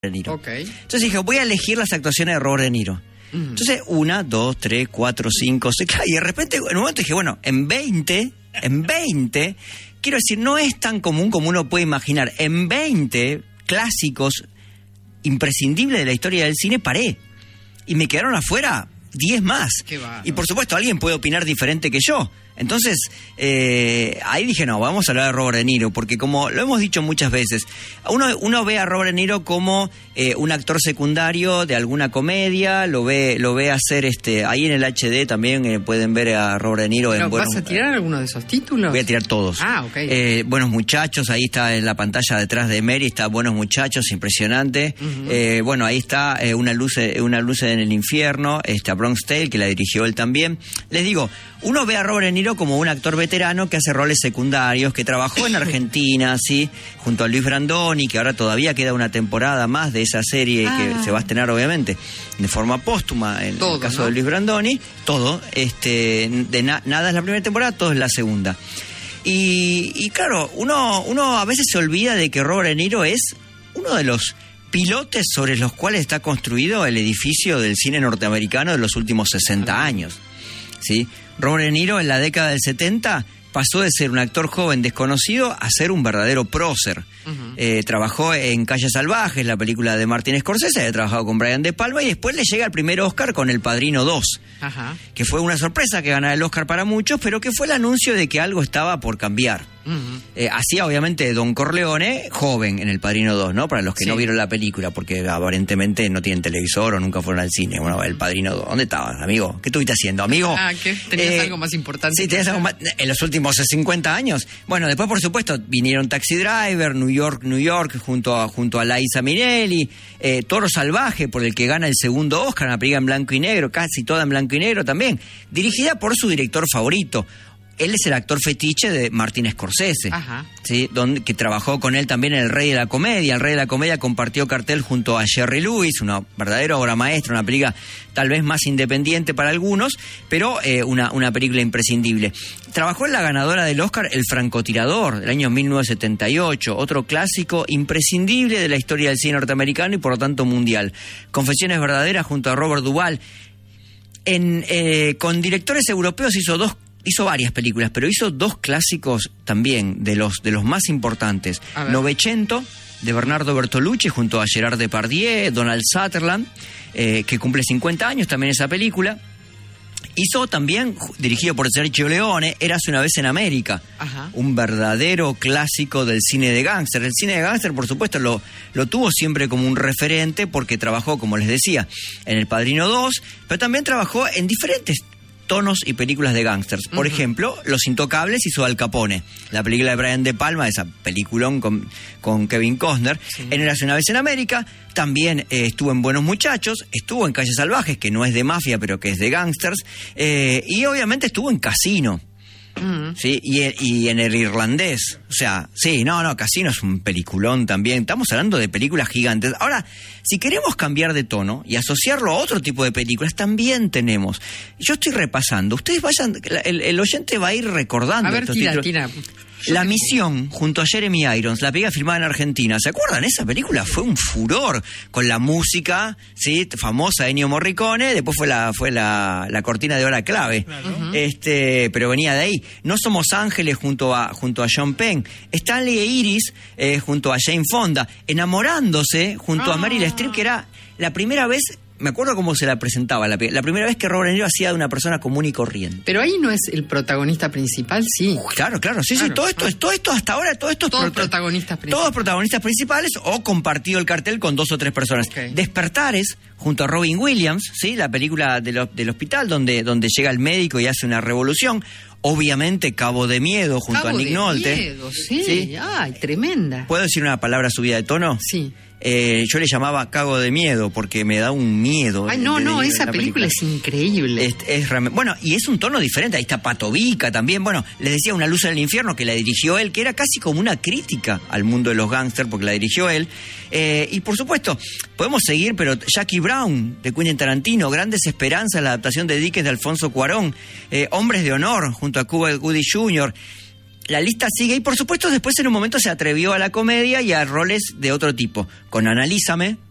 De Niro. Okay. Entonces dije, voy a elegir las actuaciones de Robert De Niro. Entonces, 1, 2, 3, 4, 5, 6, y de repente, en un momento dije, bueno, en 20, quiero decir, no es tan común como uno puede imaginar. En 20 clásicos imprescindibles de la historia del cine paré. Y me quedaron afuera 10 más. Qué bárbaro. Y por supuesto, alguien puede opinar diferente que yo. Entonces, ahí dije, no, vamos a hablar de Robert De Niro, porque como lo hemos dicho muchas veces, uno ve a Robert De Niro como un actor secundario de alguna comedia, lo ve hacer, ahí en el HD también pueden ver a Robert De Niro. ¿Pero vas a tirar alguno de esos títulos? Voy a tirar todos. Ah, ok. Buenos Muchachos, ahí está en la pantalla detrás de Mary, está Buenos Muchachos, impresionante. Bueno, ahí está Una luz en el infierno, A Bronx Tale, que la dirigió él también. Les digo, uno ve a Robert De Niro como un actor veterano que hace roles secundarios, que trabajó en Argentina, ¿sí? Junto a Luis Brandoni, que ahora todavía queda una temporada más de esa serie que se va a estrenar, obviamente, de forma póstuma, en el caso de Luis Brandoni. Todo, nada es la primera temporada, todo es la segunda. Y claro, uno a veces se olvida de que Robert De Niro es uno de los pilotes sobre los cuales está construido el edificio del cine norteamericano de los últimos 60 años, ¿sí? Robert De Niro en la década del 70 pasó de ser un actor joven desconocido a ser un verdadero prócer. Trabajó en Calle Salvaje, la película de Martin Scorsese, había trabajado con Brian De Palma y después le llega el primer Oscar con El Padrino 2, que fue una sorpresa que ganara el Oscar para muchos, pero que fue el anuncio de que algo estaba por cambiar. Hacía obviamente Don Corleone joven en El Padrino 2, ¿no? Para los que no vieron la película, porque aparentemente no tienen televisor o nunca fueron al cine. Bueno, El Padrino 2, ¿dónde estabas, amigo? ¿Qué estuviste haciendo, amigo? ¿Qué? ¿Tenías algo más importante? Sí, tenías algo más en los últimos 50 años. Bueno, después por supuesto vinieron Taxi Driver, New York junto a Liza Minnelli, Toro Salvaje, por el que gana el segundo Oscar, una película en blanco y negro, casi toda en blanco y negro también, dirigida por su director favorito. Él es el actor fetiche de Martin Scorsese, ¿sí? Que trabajó con él también en El Rey de la Comedia. El Rey de la Comedia compartió cartel junto a Jerry Lewis, una verdadera obra maestra, una película tal vez más independiente para algunos, pero una película imprescindible. Trabajó en la ganadora del Oscar, El Francotirador, del año 1978, otro clásico imprescindible de la historia del cine norteamericano y por lo tanto mundial. Confesiones verdaderas junto a Robert Duvall. Con directores europeos hizo varias películas, pero hizo 2 clásicos también de los más importantes. Novecento, de Bernardo Bertolucci, junto a Gerard Depardieu, Donald Sutherland, que cumple 50 años también esa película. Hizo también, dirigido por Sergio Leone, Érase una vez en América, un verdadero clásico del cine de gángster. El cine de gángster, por supuesto, lo tuvo siempre como un referente porque trabajó, como les decía, en El Padrino 2, pero también trabajó en diferentes tonos y películas de gángsters. Por ejemplo, Los Intocables hizo Al Capone, la película de Brian De Palma, esa peliculón con Kevin Costner. En Érase una vez en América, también estuvo en Buenos Muchachos, estuvo en Calle Salvajes, que no es de mafia, pero que es de gángsters, y obviamente estuvo en Casino. Sí, y en El Irlandés. O sea, sí, Casino es un peliculón también. Estamos hablando de películas gigantes. Ahora, si queremos cambiar de tono y asociarlo a otro tipo de películas, también tenemos. Yo estoy repasando. Ustedes vayan, el oyente va a ir recordando. A ver, estos tira. La Misión, junto a Jeremy Irons, la película filmada en Argentina. ¿Se acuerdan? Esa película fue un furor, con la música, ¿sí?, famosa de Ennio Morricone. Después fue la cortina de hora clave. Pero venía de ahí. No somos ángeles junto a Sean Penn. Stanley e Iris junto a Jane Fonda. Enamorándose junto a Meryl Streep, que era la primera vez. Me acuerdo cómo se la presentaba, la primera vez que Robert De Niro hacía de una persona común y corriente. Pero ahí no es el protagonista principal, sí. Claro, sí, todo esto hasta ahora, todos protagonistas principales. Todos protagonistas principales o compartido el cartel con 2 o 3 personas. Despertares, junto a Robin Williams, ¿sí?, la película del hospital donde llega el médico y hace una revolución. Obviamente, Cabo de Miedo, junto a Nick Nolte. Miedo, sí. Ay, tremenda. ¿Puedo decir una palabra subida de tono? Sí. Yo le llamaba Cago de Miedo porque me da un miedo. Ay, no, esa película es increíble. Es realmente, bueno, y es un tono diferente. Ahí está Pato Vica también. Bueno, les decía Una luz en el infierno, que la dirigió él, que era casi como una crítica al mundo de los gángsters porque la dirigió él. Y por supuesto, podemos seguir, pero Jackie Brown, de Quentin Tarantino, Grandes Esperanzas, la adaptación de Dickens de Alfonso Cuarón, Hombres de Honor, junto a Cuba Gooding Jr., la lista sigue y por supuesto después en un momento se atrevió a la comedia y a roles de otro tipo, con Analízame,